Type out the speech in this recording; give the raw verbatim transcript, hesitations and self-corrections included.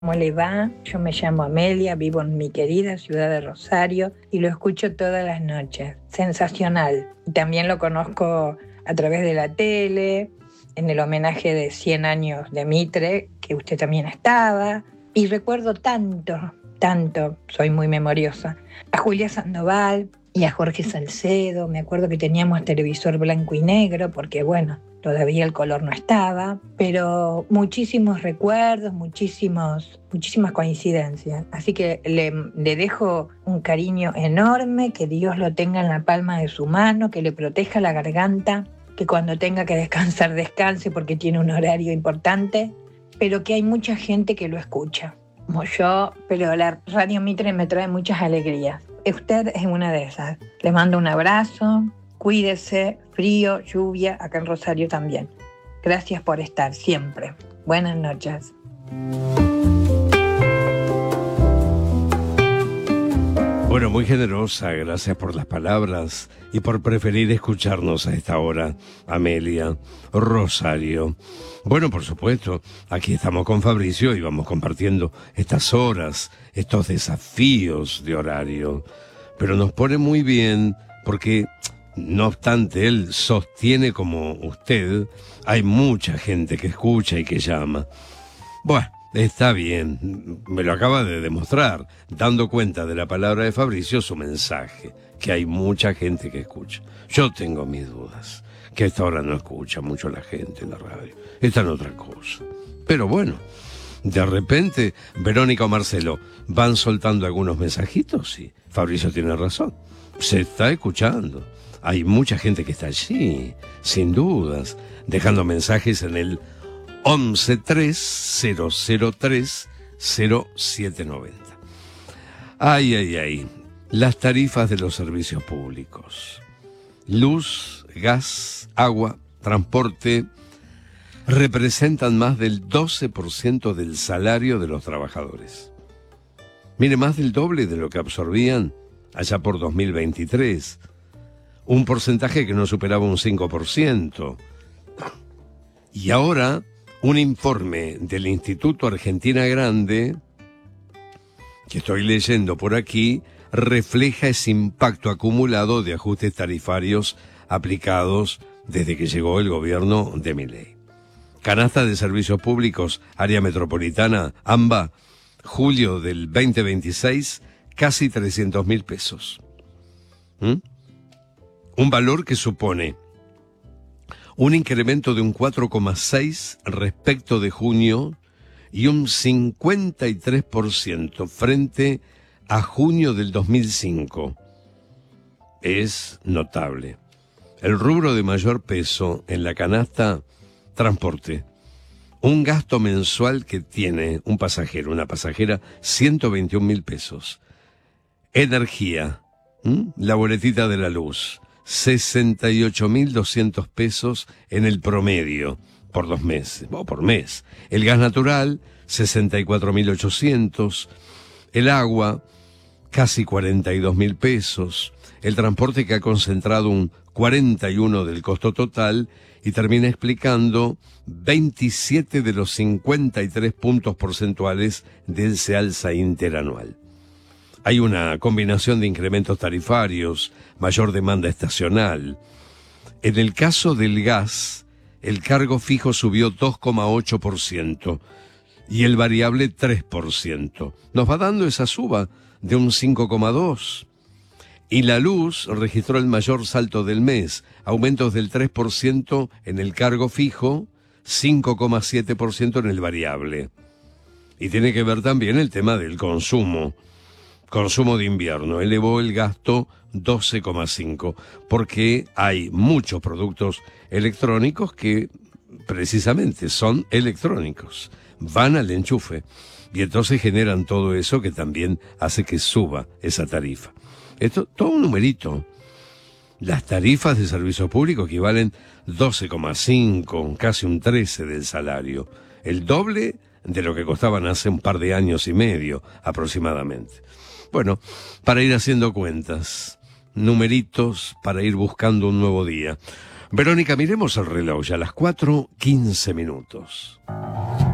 ¿Cómo le va? Yo me llamo Amelia, vivo en mi querida ciudad de Rosario y lo escucho todas las noches. Sensacional. Y también lo conozco a través de la tele, en el homenaje de cien años de Mitre, que usted también estaba. Y recuerdo tanto, tanto, soy muy memoriosa, a Julia Sandoval y a Jorge Salcedo. Me acuerdo que teníamos televisor blanco y negro, porque bueno, todavía el color no estaba, pero muchísimos recuerdos, muchísimos, muchísimas coincidencias. Así que le, le dejo un cariño enorme, que Dios lo tenga en la palma de su mano, que le proteja la garganta, que cuando tenga que descansar, descanse porque tiene un horario importante, pero que hay mucha gente que lo escucha, como yo, pero la Radio Mitre me trae muchas alegrías. Usted es una de esas. Le mando un abrazo. Cuídese, frío, lluvia, acá en Rosario también. Gracias por estar siempre. Buenas noches. Bueno, muy generosa, gracias por las palabras y por preferir escucharnos a esta hora, Amelia, Rosario. Bueno, por supuesto, aquí estamos con Fabricio y vamos compartiendo estas horas, estos desafíos de horario. Pero nos pone muy bien porque, no obstante, él sostiene como usted, hay mucha gente que escucha y que llama. Bueno, está bien, me lo acaba de demostrar, dando cuenta de la palabra de Fabricio, su mensaje, que hay mucha gente que escucha. Yo tengo mis dudas, que a esta hora no escucha mucho la gente en la radio, está en otra cosa. Pero bueno, de repente, Verónica o Marcelo van soltando algunos mensajitos y Fabricio tiene razón, se está escuchando. Hay mucha gente que está allí, sin dudas, dejando mensajes en el once tres cero cero tres cero siete nueve cero. Ay, ay, ay. Las tarifas de los servicios públicos. Luz, gas, agua, transporte, representan más del doce por ciento del salario de los trabajadores. Mire, más del doble de lo que absorbían allá por dos mil veintitrés. Un porcentaje que no superaba un cinco por ciento. Y ahora, un informe del Instituto Argentina Grande, que estoy leyendo por aquí, refleja ese impacto acumulado de ajustes tarifarios aplicados desde que llegó el gobierno de Milei. Canasta de Servicios Públicos, Área Metropolitana, AMBA, julio del veinte veintiséis, casi trescientos mil pesos. ¿Mm? Un valor que supone un incremento de un cuatro coma seis respecto de junio y un cincuenta y tres por ciento frente a junio del dos mil cinco. Es notable. El rubro de mayor peso en la canasta, transporte. Un gasto mensual que tiene un pasajero, una pasajera, ciento veintiún mil pesos. Energía, ¿Mm? La boletita de la luz, sesenta y ocho mil doscientos pesos en el promedio por dos meses, o por mes. El gas natural, sesenta y cuatro mil ochocientos. El agua, casi cuarenta y dos mil pesos. El transporte, que ha concentrado un cuarenta y uno del costo total y termina explicando veintisiete de los cincuenta y tres puntos porcentuales del ese alza interanual. Hay una combinación de incrementos tarifarios, mayor demanda estacional. En el caso del gas, el cargo fijo subió dos coma ocho por ciento y el variable tres por ciento. Nos va dando esa suba de un cinco coma dos por ciento. Y la luz registró el mayor salto del mes, aumentos del tres por ciento en el cargo fijo, cinco coma siete por ciento en el variable. Y tiene que ver también el tema del consumo. Consumo de invierno elevó el gasto doce coma cinco, porque hay muchos productos electrónicos que precisamente son electrónicos, van al enchufe, y entonces generan todo eso que también hace que suba esa tarifa. Esto, todo un numerito. Las tarifas de servicio público equivalen doce coma cinco, casi un trece del salario, el doble de lo que costaban hace un par de años y medio aproximadamente. Bueno, para ir haciendo cuentas, numeritos para ir buscando un nuevo día. Verónica, miremos el reloj, ya a las cuatro quince minutos.